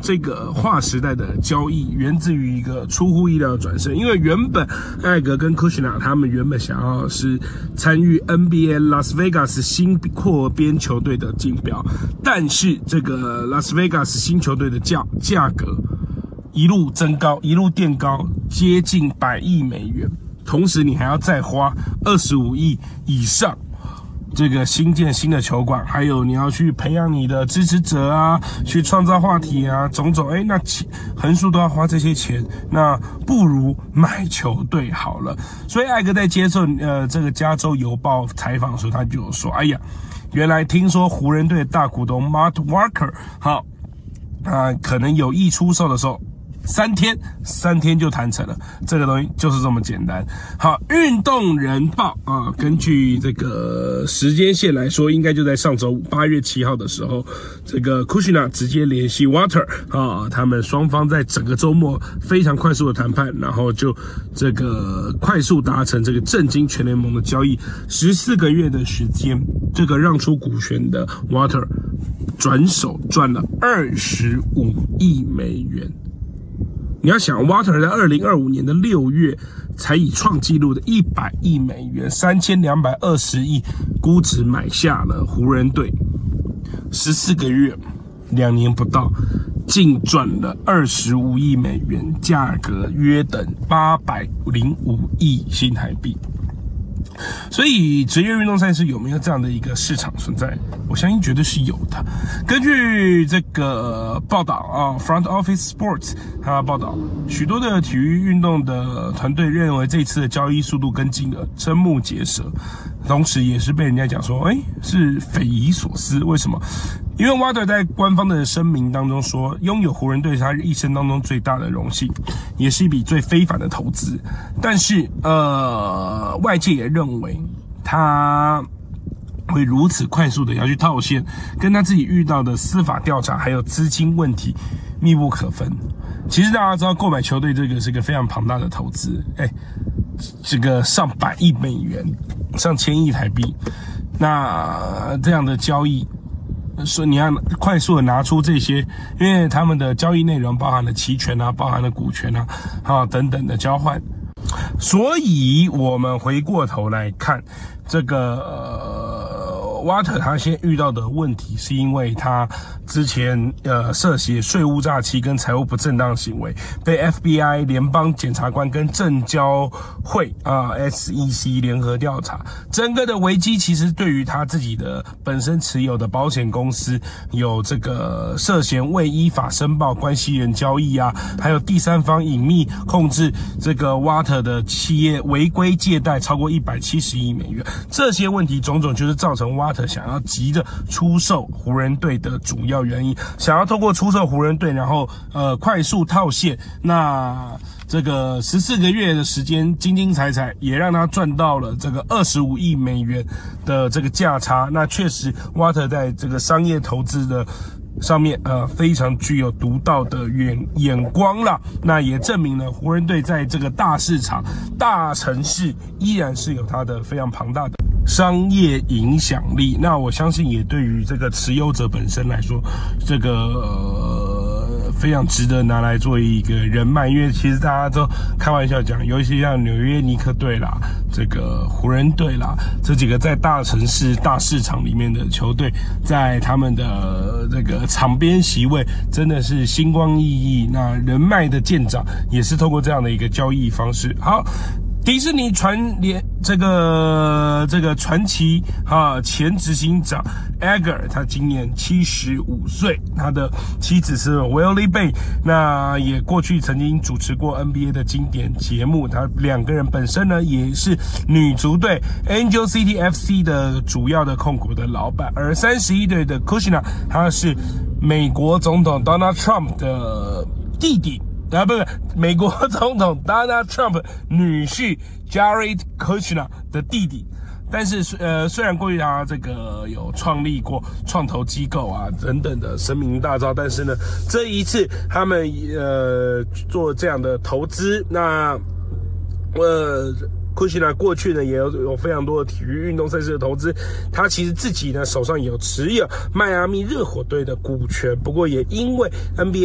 这个划时代的交易源自于一个出乎意料的转身，因为原本艾格跟 Kushner 他们原本想要是参与 NBA 拉斯维加斯新扩编球队的竞标，但是这个拉斯维加斯新球队的价格一路增高，一路垫高，接近100亿美元，同时你还要再花25亿以上。这个新建新的球馆，还有你要去培养你的支持者啊，去创造话题啊，种种，那横竖都要花这些钱，那不如买球队好了。所以艾格在接受这个加州邮报采访的时候，他就有说，原来听说湖人队的大股东 Mark Walker 可能有意出售的时候。3天就谈成了，这个东西就是这么简单。好，运动人报根据这个时间线来说，应该就在上周五8月7号的时候，这个 Kushner 直接联系 Water 他们双方在整个周末非常快速的谈判，然后就这个快速达成这个震惊全联盟的交易，14个月的时间，这个让出股权的 Water 转手赚了25亿美元。你要想 ，Water 在2025年的6月才以创纪录的100亿美元，3220亿估值买下了湖人队，14个月，2年不到，净赚了25亿美元，价格约等805亿新台币。所以职业运动赛事有没有这样的一个市场存在？我相信绝对是有的。根据这个报道Front Office Sports 他报道，许多的体育运动的团队认为这次的交易速度跟金额瞠目结舌，同时也是被人家讲说，是匪夷所思。为什么？因为 Water 在官方的声明当中说，拥有湖人队是他一生当中最大的荣幸，也是一笔最非凡的投资。但是外界也认为他会如此快速的要去套现，跟他自己遇到的司法调查还有资金问题密不可分。其实大家知道，购买球队这个是个非常庞大的投资，这个上100亿美元，上1000亿台币，那这样的交易。所以你要快速的拿出这些，因为他们的交易内容包含了期权包含了股权等等的交换。所以我们回过头来看这个Water 他先遇到的问题，是因为他之前涉嫌税务诈欺跟财务不正当行为，被 FBI 联邦检察官跟证交会SEC 联合调查。整个的危机其实对于他自己的本身持有的保险公司有这个涉嫌未依法申报关系人交易还有第三方隐秘控制这个 Water 的企业违规借贷超过170亿美元，这些问题种种就是造成Water 想要急着出售湖人队的主要原因，想要透过出售湖人队，然后快速套现，那这个14个月的时间精精彩彩，也让他赚到了这个25亿美元的这个价差。那确实 Water 在这个商业投资的上面非常具有独到的眼光啦，那也证明了湖人队在这个大市场大城市依然是有它的非常庞大的商业影响力。那我相信也对于这个持有者本身来说，这个非常值得拿来做一个人脉，因为其实大家都开玩笑讲，尤其像纽约尼克队啦，这个湖人队啦，这几个在大城市大市场里面的球队，在他们的这个场边席位真的是星光熠熠，那人脉的见长也是透过这样的一个交易方式。好，迪士尼这个传奇前执行长 Iger 他今年75岁，他的妻子是 Willie Bay， 那也过去曾经主持过 NBA 的经典节目，他两个人本身呢也是女足队 Angel City FC 的主要的控股的老板，而31岁的 Kushner 他是美国总统 Donald Trump 的弟弟。不是美国总统 Donald Trump 女婿 Jared Kushner 的弟弟，但是虽然过去他这个有创立过创投机构等等的声名大噪，但是呢这一次他们做这样的投资，那Kushner 过去呢也有非常多的体育运动赛事的投资，他其实自己呢手上有持有迈阿密热火队的股权，不过也因为 NBA